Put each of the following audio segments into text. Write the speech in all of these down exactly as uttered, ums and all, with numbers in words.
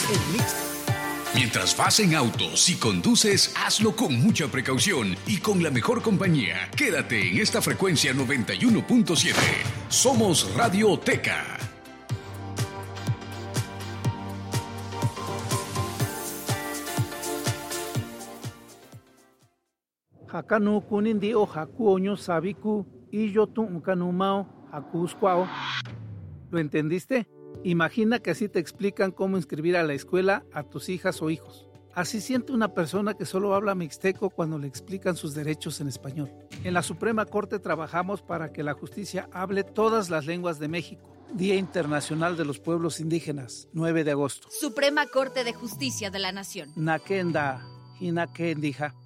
El mix. Mientras vas en auto, si conduces, hazlo con mucha precaución y con la mejor compañía. Quédate en esta frecuencia noventa y uno punto siete. Somos Radioteca. Hakanu kunindi o hakuoño sabiku y yo tu kanumao hakusquao. ¿Lo entendiste? Imagina que así te explican cómo inscribir a la escuela a tus hijas o hijos. Así siente una persona que solo habla mixteco cuando le explican sus derechos en español. En la Suprema Corte trabajamos para que la justicia hable todas las lenguas de México. Día Internacional de los Pueblos Indígenas, nueve de agosto. Suprema Corte de Justicia de la Nación. Nakenda, hinakendija.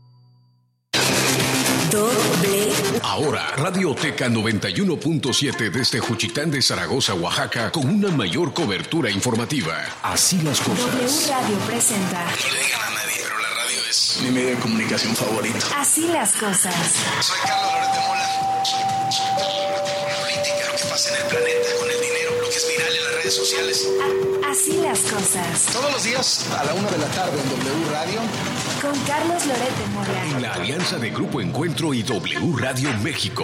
Doble. Ahora, Radioteca noventa y uno punto siete desde Juchitán de Zaragoza, Oaxaca, con una mayor cobertura informativa. Así las cosas. W Radio presenta. No le digan a nadie, pero la radio es mi medio de comunicación favorito. Así las cosas. Soy Carlos Loret de Mola. Política, lo que pasa en el planeta, con el dinero, lo que es viral en las redes sociales. A- así las cosas. Todos los días a la una de la tarde en W Radio. Con Carlos Loret de Mola. En la alianza de Grupo Encuentro y W Radio México.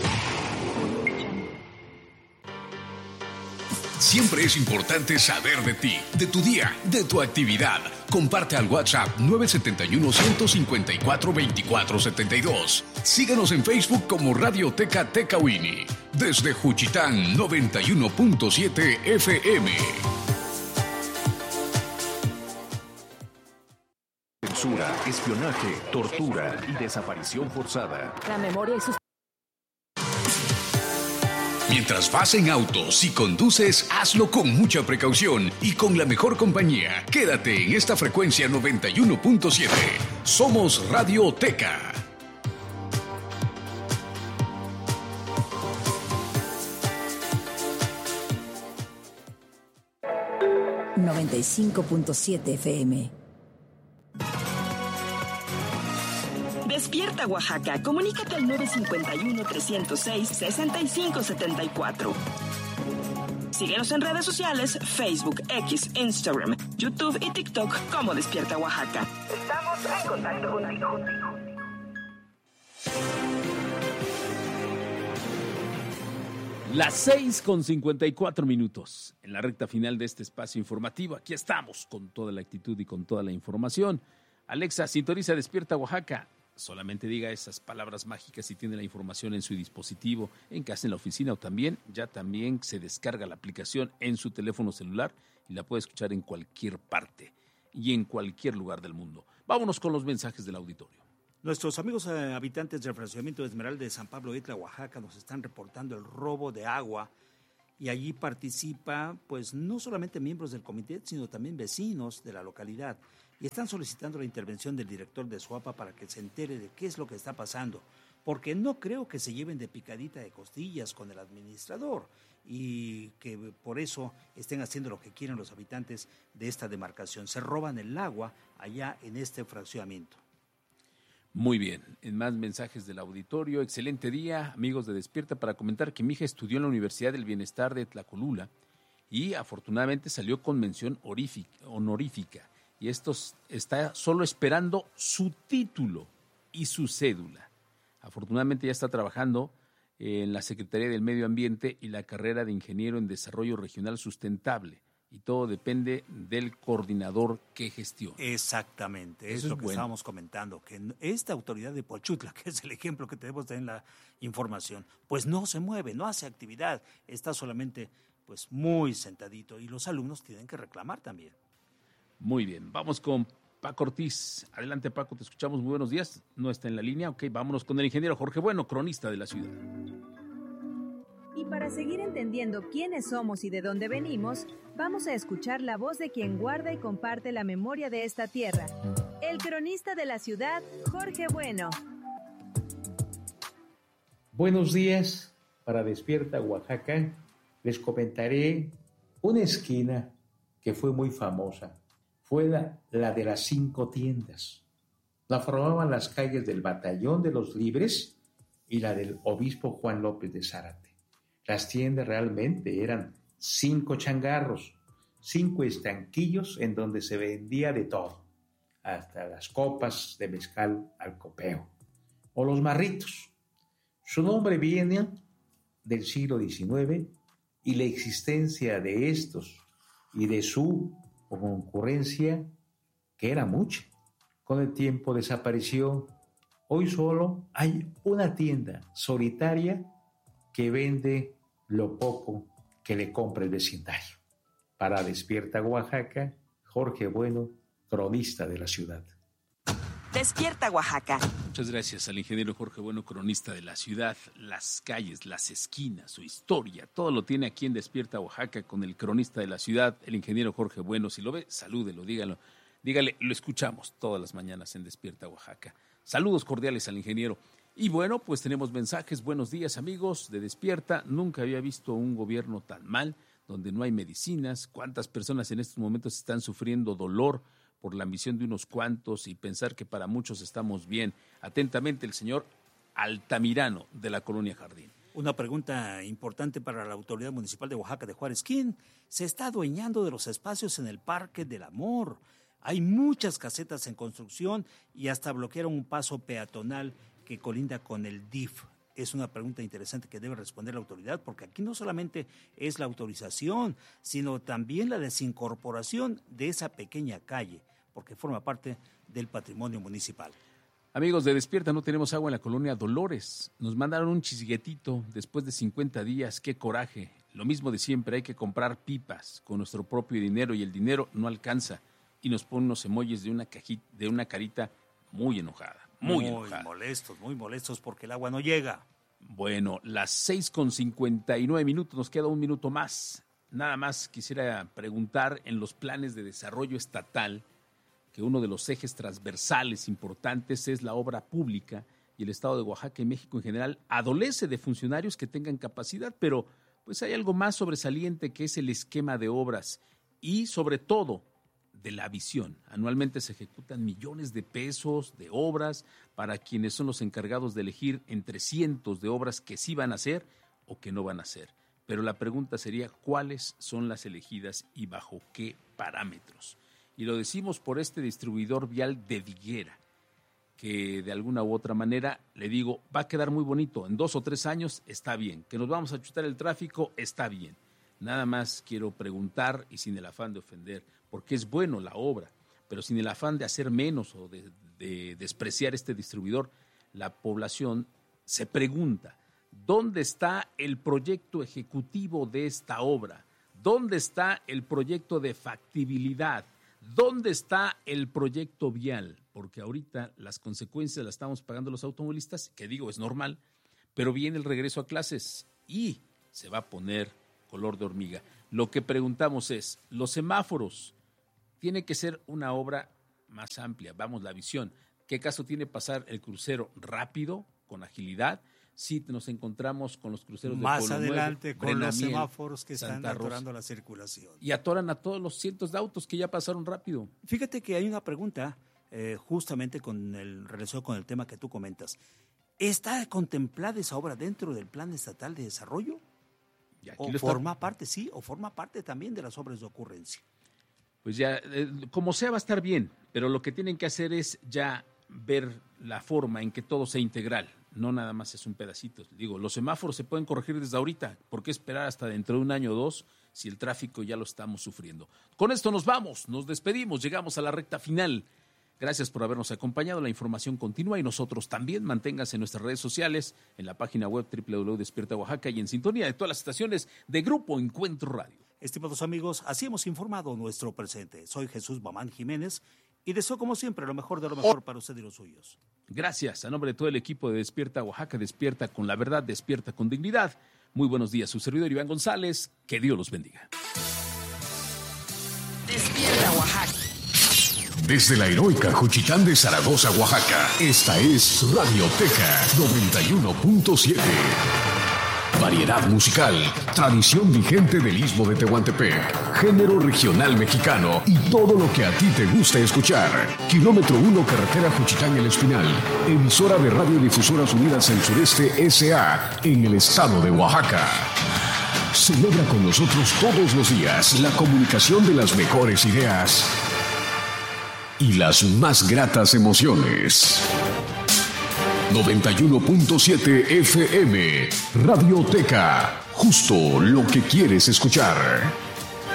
Siempre es importante saber de ti, de tu día, de tu actividad. Comparte al WhatsApp nueve siete uno, uno cinco cuatro, dos cuatro siete dos. Síguenos en Facebook como Radioteca Tecauini. Desde Juchitán noventa y uno punto siete F M. Censura, espionaje, tortura y desaparición forzada. La memoria y sus... Mientras vas en auto, si conduces, hazlo con mucha precaución y con la mejor compañía. Quédate en esta frecuencia noventa y uno punto siete. Somos Radioteca. noventa y cinco punto siete F M. Despierta Oaxaca. Comunícate al nueve cinco uno, tres cero seis, seis cinco siete cuatro. Síguenos en redes sociales, Facebook, X, Instagram, YouTube y TikTok como Despierta Oaxaca. Estamos en contacto contigo. Las seis con cincuenta y cuatro minutos. En la recta final de este espacio informativo, aquí estamos con toda la actitud y con toda la información. Alexa, sintoniza Despierta Oaxaca. Solamente diga esas palabras mágicas si tiene la información en su dispositivo, en casa, en la oficina o también, ya también se descarga la aplicación en su teléfono celular y la puede escuchar en cualquier parte y en cualquier lugar del mundo. Vámonos con los mensajes del auditorio. Nuestros amigos eh, habitantes del fraccionamiento de Esmeralda de San Pablo Itla, Oaxaca, nos están reportando el robo de agua y allí participa, pues, no solamente miembros del comité, sino también vecinos de la localidad. Y están solicitando la intervención del director de SUAPA para que se entere de qué es lo que está pasando, porque no creo que se lleven de picadita de costillas con el administrador y que por eso estén haciendo lo que quieren los habitantes de esta demarcación. Se roban el agua allá en este fraccionamiento. Muy bien, en más mensajes del auditorio, excelente día, amigos de Despierta, para comentar que mi hija estudió en la Universidad del Bienestar de Tlacolula y afortunadamente salió con mención honorífica. Y esto está solo esperando su título y su cédula. Afortunadamente ya está trabajando en la Secretaría del Medio Ambiente y la carrera de Ingeniero en Desarrollo Regional Sustentable. Y todo depende del coordinador que gestione. Exactamente, eso es es lo que bueno. estábamos comentando, que esta autoridad de Pochutla, que es el ejemplo que tenemos en la información, pues no se mueve, no hace actividad, está solamente pues muy sentadito y los alumnos tienen que reclamar también. Muy bien, vamos con Paco Ortiz. Adelante, Paco, te escuchamos. Muy buenos días. No está en la línea. Ok, vámonos con el ingeniero Jorge Bueno, cronista de la ciudad. Y para seguir entendiendo quiénes somos y de dónde venimos, vamos a escuchar la voz de quien guarda y comparte la memoria de esta tierra. El cronista de la ciudad, Jorge Bueno. Buenos días. Para Despierta Oaxaca, les comentaré una esquina que fue muy famosa. Fue la, la de las cinco tiendas. La formaban las calles del Batallón de los Libres y la del Obispo Juan López de Zárate. Las tiendas realmente eran cinco changarros, cinco estanquillos en donde se vendía de todo, hasta las copas de mezcal al copeo, o los marritos. Su nombre viene del siglo diecinueve y la existencia de estos y de su concurrencia, que era mucha, con el tiempo desapareció. Hoy solo hay una tienda solitaria que vende lo poco que le compra el vecindario. Para Despierta Oaxaca, Jorge Bueno, cronista de la ciudad. Despierta Oaxaca. Muchas gracias al ingeniero Jorge Bueno, cronista de la ciudad. Las calles, las esquinas, su historia, todo lo tiene aquí en Despierta Oaxaca con el cronista de la ciudad, el ingeniero Jorge Bueno. Si lo ve, salúdelo, dígalo. Dígale, lo escuchamos todas las mañanas en Despierta Oaxaca. Saludos cordiales al ingeniero. Y bueno, pues tenemos mensajes. Buenos días, amigos de Despierta. Nunca había visto un gobierno tan mal, donde no hay medicinas. ¿Cuántas personas en estos momentos están sufriendo dolor por la ambición de unos cuantos y pensar que para muchos estamos bien? Atentamente, el señor Altamirano, de la Colonia Jardín. Una pregunta importante para la Autoridad Municipal de Oaxaca de Juárez. ¿Quién se está adueñando de los espacios en el Parque del Amor? Hay muchas casetas en construcción y hasta bloquearon un paso peatonal que colinda con el D I F. Es una pregunta interesante que debe responder la autoridad, porque aquí no solamente es la autorización, sino también la desincorporación de esa pequeña calle, porque forma parte del patrimonio municipal. Amigos de Despierta, no tenemos agua en la colonia Dolores. Nos mandaron un chisguetito después de cincuenta días. ¡Qué coraje! Lo mismo de siempre, hay que comprar pipas con nuestro propio dinero y el dinero no alcanza. Y nos ponen unos emojis de una cajita, de una carita muy enojada. Muy, muy enojada. molestos, muy molestos porque el agua no llega. Bueno, las seis con cincuenta y nueve minutos, nos queda un minuto más. Nada más quisiera preguntar, en los planes de desarrollo estatal, que uno de los ejes transversales importantes es la obra pública, y el Estado de Oaxaca y México en general adolece de funcionarios que tengan capacidad, pero pues hay algo más sobresaliente que es el esquema de obras y sobre todo de la visión. Anualmente se ejecutan millones de pesos de obras para quienes son los encargados de elegir entre cientos de obras que sí van a hacer o que no van a hacer. Pero la pregunta sería, ¿cuáles son las elegidas y bajo qué parámetros? Y lo decimos por este distribuidor vial de Diguera, que de alguna u otra manera, le digo, va a quedar muy bonito. En dos o tres años está bien. Que nos vamos a chutar el tráfico está bien. Nada más quiero preguntar, y sin el afán de ofender, porque es bueno la obra, pero sin el afán de hacer menos o de, de despreciar este distribuidor, la población se pregunta, ¿dónde está el proyecto ejecutivo de esta obra? ¿Dónde está el proyecto de factibilidad? ¿Dónde está el proyecto vial? Porque ahorita las consecuencias las estamos pagando los automovilistas, que digo, es normal, pero viene el regreso a clases y se va a poner color de hormiga. Lo que preguntamos es, los semáforos, tiene que ser una obra más amplia, vamos, la visión. ¿Qué caso tiene pasar el crucero rápido, con agilidad, si nos encontramos con los cruceros más de Polo adelante Nuevo, con Brenamiel, los semáforos que están Santa atorando Rosa, la circulación? y atoran a todos los cientos de autos que ya pasaron rápido? Fíjate que hay una pregunta eh, justamente con el relación con el tema que tú comentas. ¿Está contemplada esa obra dentro del Plan Estatal de Desarrollo? ¿O forma está... parte, sí, o forma parte también de las obras de ocurrencia? Pues ya, eh, como sea va a estar bien, pero lo que tienen que hacer es ya ver la forma en que todo sea integral, no nada más es un pedacito. Digo, los semáforos se pueden corregir desde ahorita, ¿por qué esperar hasta dentro de un año o dos si el tráfico ya lo estamos sufriendo? Con esto nos vamos, nos despedimos, llegamos a la recta final. Gracias por habernos acompañado, la información continúa y nosotros también. Manténganse en nuestras redes sociales, en la página web doble u doble u doble u punto despierta oaxaca y en sintonía de todas las estaciones de Grupo Encuentro Radio. Estimados amigos, así hemos informado nuestro presente. Soy Jesús Mamán Jiménez y deseo como siempre lo mejor de lo mejor para usted y los suyos. Gracias, a nombre de todo el equipo de Despierta Oaxaca, despierta con la verdad, despierta con dignidad. Muy buenos días, su servidor Iván González, que Dios los bendiga. Despierta Oaxaca. Desde la heroica Juchitán de Zaragoza, Oaxaca, esta es Radio Teja noventa y uno punto siete. Variedad musical, tradición vigente del Istmo de Tehuantepec, género regional mexicano y todo lo que a ti te gusta escuchar. Kilómetro uno, carretera Juchitán El Espinal, emisora de Radiodifusoras Unidas del Sureste S A en el estado de Oaxaca. Celebra con nosotros todos los días la comunicación de las mejores ideas y las más gratas emociones. noventa y uno punto siete F M, Radioteca, justo lo que quieres escuchar.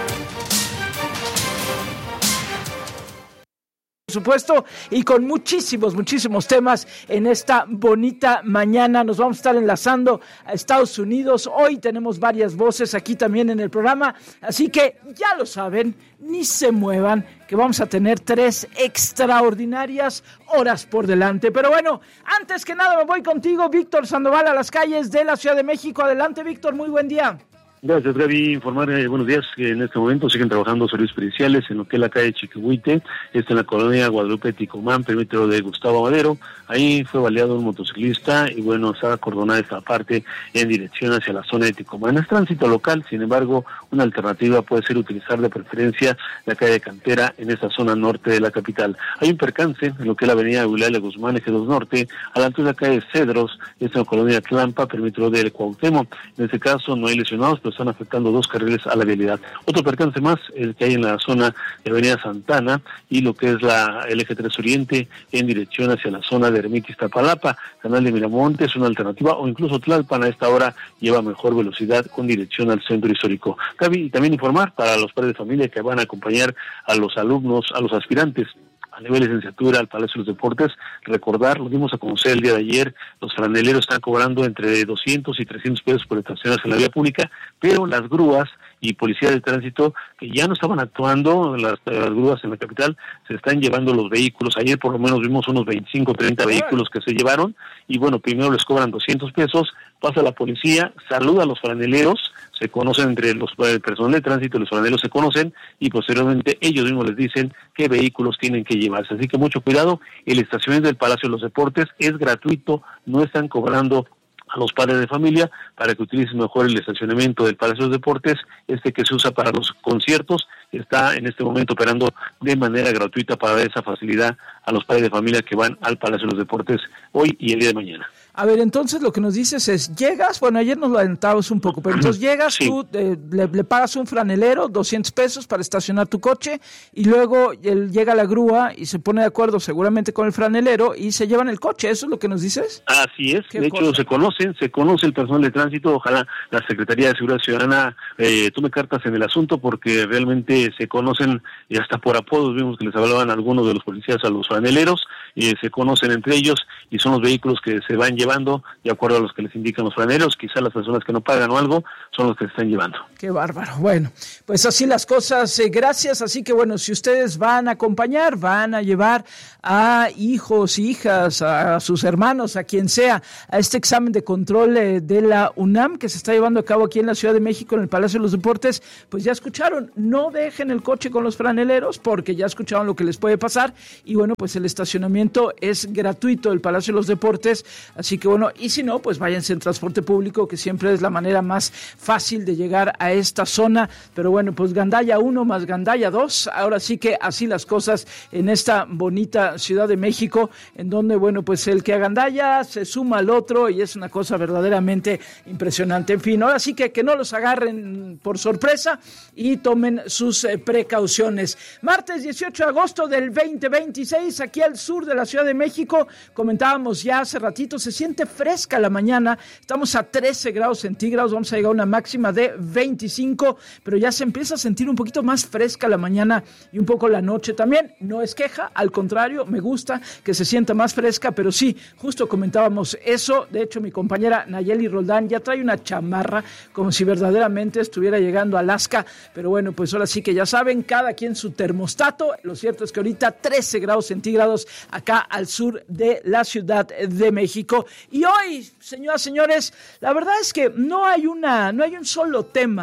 Por supuesto, y con muchísimos, muchísimos temas en esta bonita mañana. Nos vamos a estar enlazando a Estados Unidos. Hoy tenemos varias voces aquí también en el programa, así que ya lo saben, ni se muevan, que vamos a tener tres extraordinarias horas por delante. Pero bueno, antes que nada me voy contigo, Víctor Sandoval, a las calles de la Ciudad de México. Adelante, Víctor, muy buen día. Gracias, Gaby. Informar, eh, buenos días, que en este momento siguen trabajando servicios periciales en lo que es la calle Chiquihuite, está en la colonia Guadalupe Ticomán, perímetro de Gustavo Madero. Ahí fue baleado un motociclista y bueno, está acordonada esta parte en dirección hacia la zona de Ticomán. Es tránsito local, sin embargo, una alternativa puede ser utilizar de preferencia la calle de Cantera en esta zona norte de la capital. Hay un percance en lo que es la avenida Eulalia Guzmán, eje dos norte, a la altura de la calle Cedros, está en la colonia Tlampa, perímetro del Cuauhtémoc. En este caso no hay lesionados, pero están afectando dos carriles a la vialidad. Otro percance más, el que hay en la zona de Avenida Santana y lo que es la el eje tres Oriente en dirección hacia la zona de Ermita Iztapalapa. Canal de Miramonte es una alternativa, o incluso Tlalpan a esta hora lleva mejor velocidad con dirección al centro histórico. Gaby, y también informar para los padres de familia que van a acompañar a los alumnos, a los aspirantes a nivel de licenciatura al Palacio de los Deportes, recordar, lo dimos a conocer el día de ayer, los franeleros están cobrando entre doscientos y trescientos pesos por estacionarse en la vía pública, pero las grúas y policía de tránsito que ya no estaban actuando, las, las grúas en la capital, se están llevando los vehículos. Ayer por lo menos vimos unos veinticinco, treinta vehículos que se llevaron y bueno, primero les cobran doscientos pesos, pasa la policía, saluda a los franeleros, se conocen entre los el personal de tránsito, los franeleros se conocen y posteriormente ellos mismos les dicen qué vehículos tienen que llevarse. Así que mucho cuidado, el estacionamiento del Palacio de los Deportes es gratuito, no están cobrando a los padres de familia para que utilicen mejor el estacionamiento del Palacio de los Deportes. Este que se usa para los conciertos está en este momento operando de manera gratuita para dar esa facilidad a los padres de familia que van al Palacio de los Deportes hoy y el día de mañana. A ver, entonces lo que nos dices es, llegas, bueno, ayer nos lo adelantabas un poco, pero entonces llegas, sí. tú eh, le, le pagas un franelero, doscientos pesos para estacionar tu coche, y luego él llega a la grúa y se pone de acuerdo seguramente con el franelero y se llevan el coche, ¿eso es lo que nos dices? Así es, de hecho cosa? se conocen, se conoce el personal de tránsito, ojalá la Secretaría de Seguridad Ciudadana eh, tome cartas en el asunto porque realmente se conocen y hasta por apodos vimos que les hablaban algunos de los policías a los franeleros, eh, se conocen entre ellos y son los vehículos que se van llevando de acuerdo a los que les indican los franeleros, quizá las personas que no pagan o algo son los que se están llevando. Qué bárbaro. Bueno, pues así las cosas, eh, gracias, así que bueno, si ustedes van a acompañar, van a llevar a hijos, hijas, a sus hermanos, a quien sea, a este examen de control eh, de la UNAM que se está llevando a cabo aquí en la Ciudad de México en el Palacio de los Deportes, pues ya escucharon, no dejen el coche con los franeleros porque ya escucharon lo que les puede pasar y bueno, pues el estacionamiento es gratuito del Palacio de los Deportes, así que bueno, y si no, pues váyanse en transporte público, que siempre es la manera más fácil de llegar a esta zona, pero bueno, pues Gandaya uno más Gandaya dos, ahora sí que así las cosas en esta bonita Ciudad de México, en donde bueno, pues el que agandalla se suma al otro y es una cosa verdaderamente impresionante. En fin, ahora sí que que no los agarren por sorpresa y tomen sus eh, precauciones. Martes dieciocho de agosto del veinte veintiséis, aquí al sur de la Ciudad de México, comentábamos ya hace ratito, se siente fresca la mañana, estamos a trece grados centígrados, vamos a llegar a una máxima de veinticinco, pero ya se empieza a sentir un poquito más fresca la mañana y un poco la noche también. No es queja, al contrario, me gusta que se sienta más fresca, pero sí, justo comentábamos eso. De hecho, mi compañera Nayeli Roldán ya trae una chamarra como si verdaderamente estuviera llegando a Alaska, pero bueno, pues ahora sí que ya saben, cada quien su termostato. Lo cierto es que ahorita trece grados centígrados acá al sur de la Ciudad de México. Y hoy, señoras y señores, la verdad es que no hay una, no hay un solo tema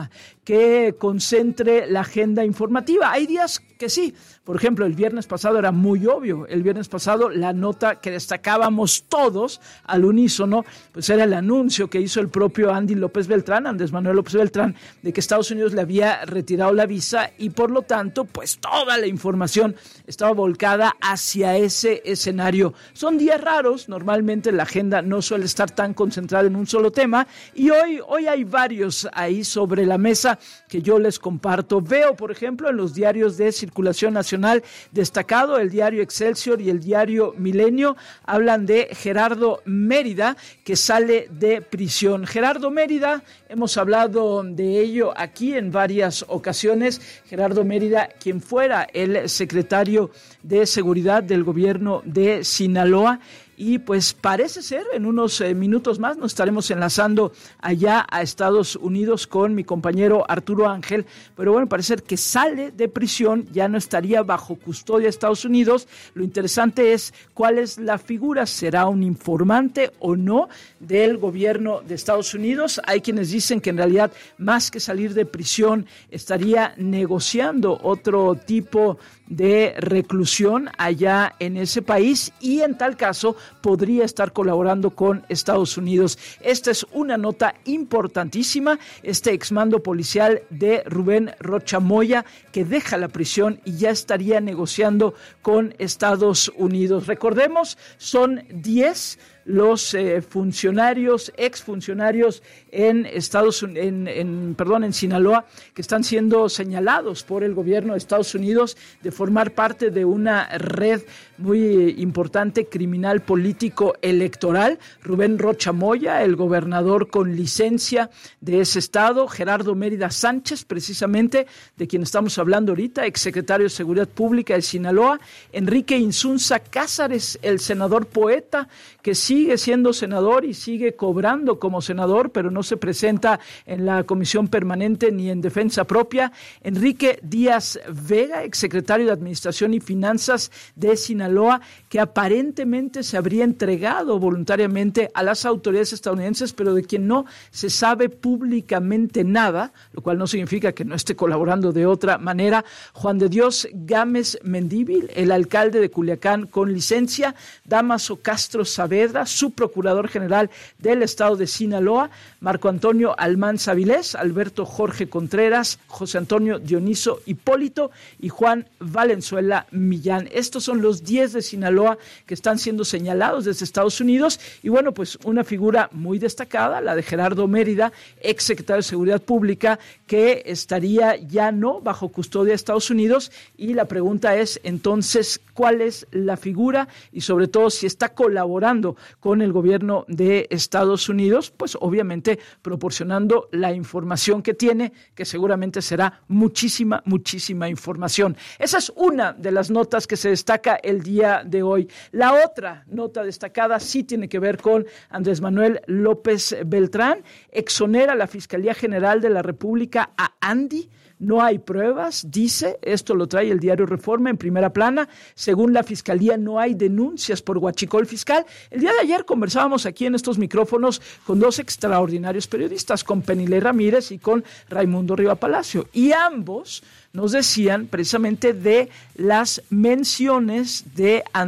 que concentre la agenda informativa. Hay días que sí. Por ejemplo, el viernes pasado era muy obvio. El viernes pasado la nota que destacábamos todos al unísono, pues era el anuncio que hizo el propio Andy López Beltrán, Andrés Manuel López Beltrán, de que Estados Unidos le había retirado la visa y por lo tanto, pues toda la información estaba volcada hacia ese escenario. Son días raros, normalmente la agenda no suele estar tan concentrada en un solo tema y hoy, hoy hay varios ahí sobre la mesa que yo les comparto. Veo, por ejemplo, en los diarios de circulación nacional destacado, el diario Excelsior y el diario Milenio, hablan de Gerardo Mérida, que sale de prisión. Gerardo Mérida, hemos hablado de ello aquí en varias ocasiones. Gerardo Mérida, quien fuera el secretario de Seguridad del gobierno de Sinaloa. Y pues parece ser, en unos eh, minutos más nos estaremos enlazando allá a Estados Unidos con mi compañero Arturo Ángel, pero bueno, parece ser que sale de prisión, ya no estaría bajo custodia de Estados Unidos. Lo interesante es cuál es la figura, ¿será un informante o no del gobierno de Estados Unidos? Hay quienes dicen que en realidad más que salir de prisión estaría negociando otro tipo de reclusión allá en ese país y en tal caso podría estar colaborando con Estados Unidos. Esta es una nota importantísima, este exmando policial de Rubén Rocha Moya que deja la prisión y ya estaría negociando con Estados Unidos. Recordemos, son diez los eh, funcionarios, exfuncionarios en Estados en, en perdón, en Sinaloa, que están siendo señalados por el gobierno de Estados Unidos de formar parte de una red muy importante criminal político electoral. Rubén Rocha Moya, el gobernador con licencia de ese estado, Gerardo Mérida Sánchez, precisamente de quien estamos hablando ahorita, exsecretario de Seguridad Pública de Sinaloa, Enrique Insunza Cázares, el senador poeta, que sigue siendo senador y sigue cobrando como senador, pero no se presenta en la comisión permanente ni en defensa propia. Enrique Díaz Vega, exsecretario de Administración y Finanzas de Sinaloa, que aparentemente se habría entregado voluntariamente a las autoridades estadounidenses, pero de quien no se sabe públicamente nada, lo cual no significa que no esté colaborando de otra manera. Juan de Dios Gámez Mendívil, el alcalde de Culiacán con licencia, Dámaso Castro Saavedra, su procurador general del estado de Sinaloa, Marco Antonio Almanza Vilés, Alberto Jorge Contreras, José Antonio Dioniso Hipólito y Juan Valenzuela Millán. Estos son los diez de Sinaloa que están siendo señalados desde Estados Unidos y bueno, pues una figura muy destacada, la de Gerardo Mérida, ex secretario de Seguridad Pública, que estaría ya no bajo custodia de Estados Unidos y la pregunta es entonces cuál es la figura y sobre todo si está colaborando con el gobierno de Estados Unidos, pues obviamente proporcionando la información que tiene, que seguramente será muchísima, muchísima información. Esa es una de las notas que se destaca el día de hoy. La otra nota destacada sí tiene que ver con Andrés Manuel López Beltrán. Exonera la Fiscalía General de la República a Andy. No hay pruebas, dice, esto lo trae el diario Reforma en primera plana. Según la Fiscalía, no hay denuncias por huachicol fiscal. El día de ayer conversábamos aquí en estos micrófonos con dos extraordinarios periodistas, con Penilei Ramírez y con Raimundo Riva Palacio, y ambos nos decían precisamente de las menciones de